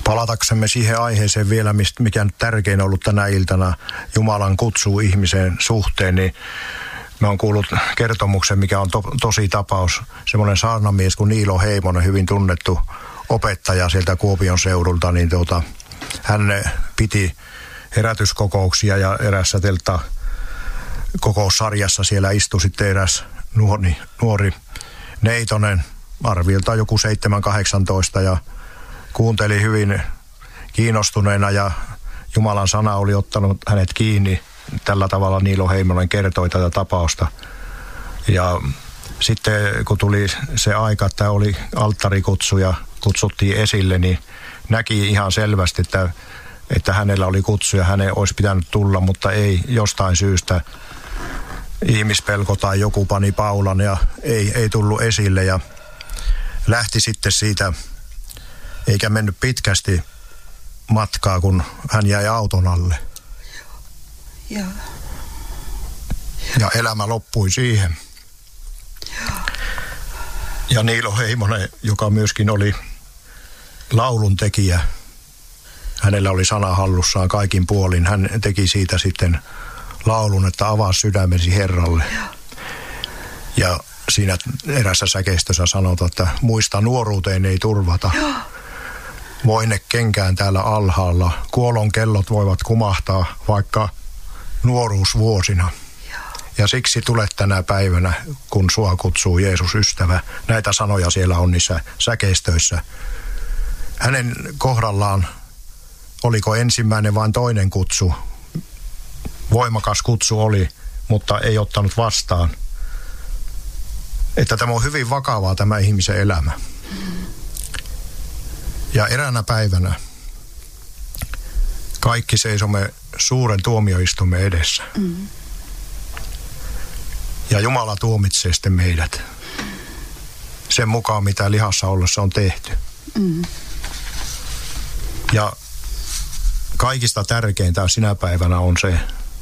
Palataksemme siihen aiheeseen vielä, mikä nyt tärkein ollut tänä iltana, Jumalan kutsuu ihmisen suhteen, niin mä oon kuullut kertomuksen, mikä on tosi tapaus. Semmoinen saarnamies kuin Niilo Heimonen, hyvin tunnettu opettaja sieltä Kuopion seudulta, niin hän piti herätyskokouksia ja erässä kokoussarjassa siellä istui sitten eräs nuori neitonen, arviolta joku 7-18, ja kuunteli hyvin kiinnostuneena ja Jumalan sana oli ottanut hänet kiinni. Tällä tavalla Niilo Heimonen kertoi tätä tapausta. Ja sitten kun tuli se aika, että oli alttarikutsu ja kutsuttiin esille, niin näki ihan selvästi, että hänellä oli kutsu ja hänen olisi pitänyt tulla, mutta ei jostain syystä ihmispelko tai joku pani paulan ja ei tullut esille ja lähti sitten siitä, eikä mennyt pitkästi matkaa, kun hän jäi auton alle. Ja elämä loppui siihen. Ja Niilo Heimonen, joka myöskin oli laulun tekijä, hänellä oli sana hallussaan kaikin puolin. Hän teki siitä sitten laulun, että avaa sydämesi Herralle. Ja siinä erässä säkeistössä sanotaan, että muista nuoruuteen ei turvata. Voine kenkään täällä alhaalla. Kuolon kellot voivat kumahtaa vaikka nuoruusvuosina. Ja siksi tulet tänä päivänä, kun sua kutsuu Jeesus ystävä. Näitä sanoja siellä on niissä säkeistöissä. Hänen kohdallaan, oliko ensimmäinen vai toinen kutsu? Voimakas kutsu oli, mutta ei ottanut vastaan. Että tämä on hyvin vakavaa tämä ihmisen elämä. Ja eräänä päivänä kaikki seisomme suuren tuomioistuimen edessä. Ja Jumala tuomitsee sitten meidät sen mukaan, mitä lihassa ollessa on tehty. Ja kaikista tärkeintä sinä päivänä on se,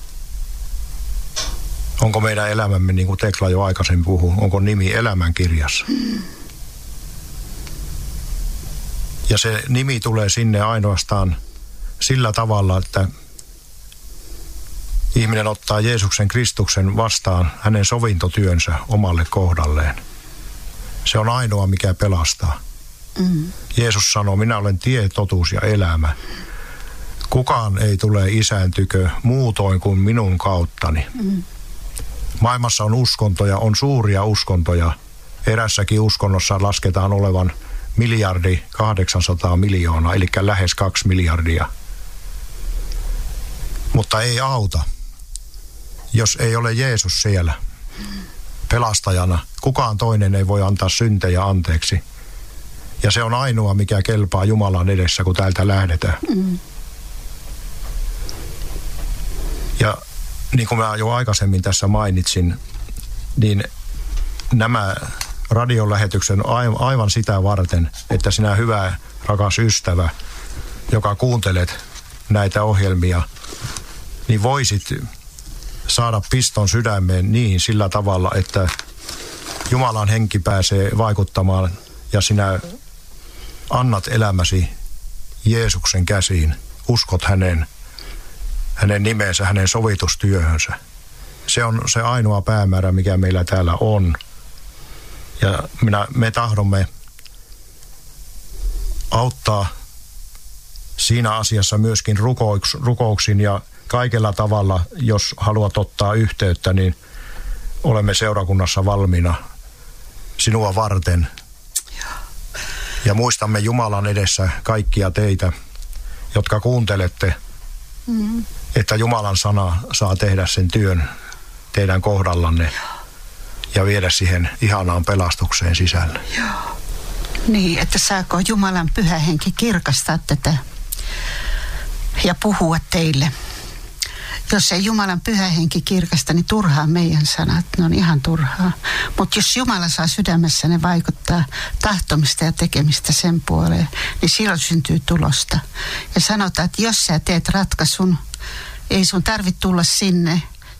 onko meidän elämämme, niin kuin Tekla jo aikaisemmin puhui, onko nimi elämänkirjassa. Ja se nimi tulee sinne ainoastaan sillä tavalla, että ihminen ottaa Jeesuksen Kristuksen vastaan hänen sovintotyönsä omalle kohdalleen. Se on ainoa, mikä pelastaa. Jeesus sanoo, minä olen tie, totuus ja elämä. Kukaan ei tule Isän tykö muutoin kuin minun kauttani. Maailmassa on uskontoja, on suuria uskontoja. Erässäkin uskonnossa lasketaan olevan 1,8 miljardia, eli lähes 2 miljardia. Mutta ei auta, jos ei ole Jeesus siellä pelastajana. Kukaan toinen ei voi antaa syntejä anteeksi. Ja se on ainoa, mikä kelpaa Jumalan edessä, kun täältä lähdetään. Ja niin kuin mä jo aikaisemmin tässä mainitsin, niin nämä radiolähetyksen on aivan sitä varten, että sinä hyvä, rakas ystävä, joka kuuntelet näitä ohjelmia, niin voisit saada piston sydämeen niihin sillä tavalla, että Jumalan henki pääsee vaikuttamaan ja sinä annat elämäsi Jeesuksen käsiin, uskot hänen nimensä, hänen sovitustyöhönsä. Se on se ainoa päämäärä, mikä meillä täällä on. Ja me tahdomme auttaa siinä asiassa myöskin rukouksin ja kaikella tavalla, jos haluat ottaa yhteyttä, niin olemme seurakunnassa valmiina sinua varten. Ja muistamme Jumalan edessä kaikkia teitä, jotka kuuntelette, että Jumalan sana saa tehdä sen työn teidän kohdallanne ja viedä siihen ihanaan pelastukseen sisälle. Joo. Niin, että saako Jumalan pyhä henki kirkastaa tätä ja puhua teille. Jos ei Jumalan pyhä henki kirkasta, niin turhaa meidän sanat, ne on ihan turhaa. Mutta jos Jumala saa sydämessä ne vaikuttaa tahtomista ja tekemistä sen puoleen, niin silloin syntyy tulosta. Ja sanotaan, että jos sä teet ratkaisun, ei sun tarvitse tulla sinne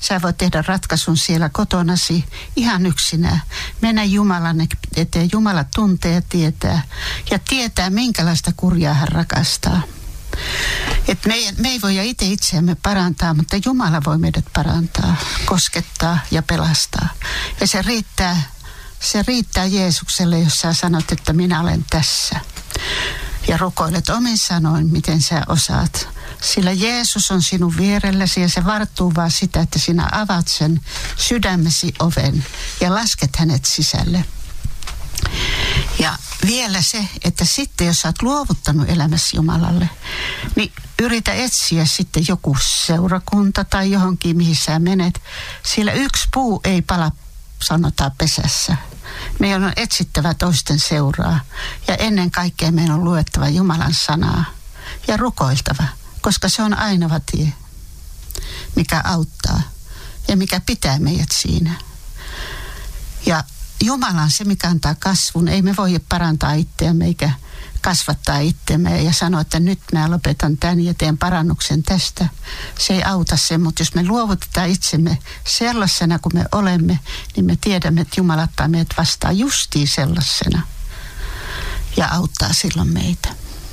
Sä voit tehdä ratkaisun siellä kotonasi ihan yksinään. Mennä Jumalan eteen. Jumala tuntee ja tietää, minkälaista kurjaa hän rakastaa. Et me ei voi itse itseämme parantaa, mutta Jumala voi meidät parantaa, koskettaa ja pelastaa. Ja se riittää Jeesukselle, jos sä sanot, että minä olen tässä. Ja rukoilet omin sanoin, miten sä osaat. Sillä Jeesus on sinun vierelläsi ja se varttuu vaan sitä, että sinä avaat sen sydämesi oven ja lasket hänet sisälle. Ja vielä se, että sitten jos sä oot luovuttanut elämäsi Jumalalle, niin yritä etsiä sitten joku seurakunta tai johonkin, mihin sä menet. Sillä yksi puu ei pala, sanotaan, pesässä. Meidän on etsittävä toisten seuraa ja ennen kaikkea meidän on luettava Jumalan sanaa ja rukoiltava, koska se on ainoa tie, mikä auttaa ja mikä pitää meidät siinä. Ja Jumala on se, mikä antaa kasvun. Ei me voi parantaa itseämme eikä kasvattaa itseämme ja sanoa, että nyt mä lopetan tämän ja teen parannuksen tästä. Se ei auta sen, mutta jos me luovutetaan itsemme sellaisena kuin me olemme, niin me tiedämme, että Jumala ottaa meidät vastaan justiin sellaisena ja auttaa silloin meitä.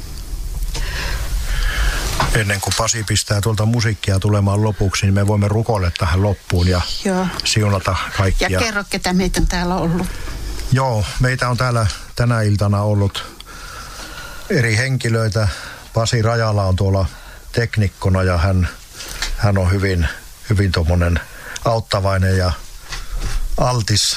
Ennen kuin Pasi pistää tuolta musiikkia tulemaan lopuksi, niin me voimme rukoilla tähän loppuun ja siunata kaikkia. Ja kerro, ketä meitä on täällä ollut. Joo, meitä on täällä tänä iltana ollut eri henkilöitä. Pasi Rajala on tuolla teknikkona ja hän on hyvin tommonen auttavainen ja altis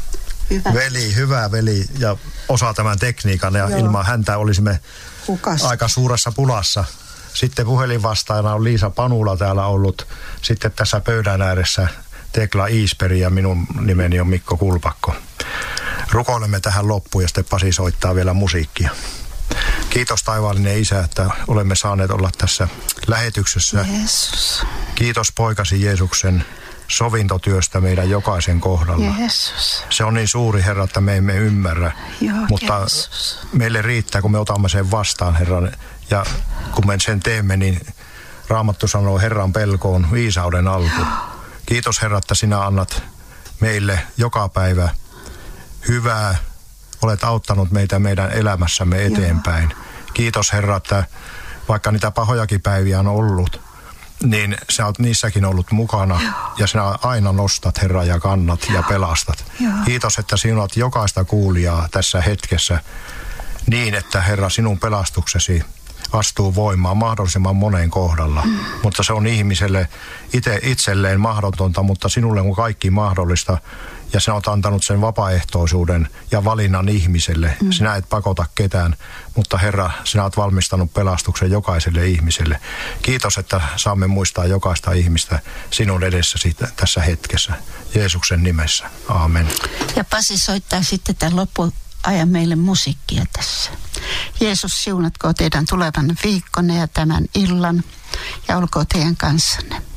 hyvä veli ja osaa tämän tekniikan. Ja ilman häntä olisimme aika suuressa pulassa. Sitten puhelinvastaajana on Liisa Panula täällä ollut. Sitten tässä pöydän ääressä Tekla Iisperi ja minun nimeni on Mikko Kulpakko. Rukoilemme tähän loppuun ja sitten Pasi soittaa vielä musiikkia. Kiitos taivaallinen Isä, että olemme saaneet olla tässä lähetyksessä. Jeesus. Kiitos poikasi Jeesuksen sovintotyöstä meidän jokaisen kohdalla. Jeesus. Se on niin suuri, Herra, että me emme ymmärrä. Mutta Jeesus, meille riittää, kun me otamme sen vastaan, Herra. Ja kun me sen teemme, niin Raamattu sanoo, Herran pelko on viisauden alku. Kiitos, Herra, että sinä annat meille joka päivä hyvää. Olet auttanut meitä meidän elämässämme eteenpäin. Kiitos, Herra, että vaikka niitä pahojakin päiviä on ollut, niin sä oot niissäkin ollut mukana ja sinä aina nostat, Herra, ja kannat ja pelastat. Kiitos, että siunat jokaista kuulijaa tässä hetkessä niin, että Herra, sinun pelastuksesi astuu voimaan mahdollisimman monen kohdalla. Mutta se on ihmiselle itselleen mahdotonta, mutta sinulle on kaikki mahdollista. Ja sinä olet antanut sen vapaaehtoisuuden ja valinnan ihmiselle. Sinä et pakota ketään, mutta Herra, sinä olet valmistanut pelastuksen jokaiselle ihmiselle. Kiitos, että saamme muistaa jokaista ihmistä sinun edessäsi tässä hetkessä. Jeesuksen nimessä. Aamen. Ja Pasi soittaa sitten tämän loppuajan meille musiikkia tässä. Jeesus, siunatkoon teidän tulevan viikkonne ja tämän illan ja olkoon teidän kanssanne.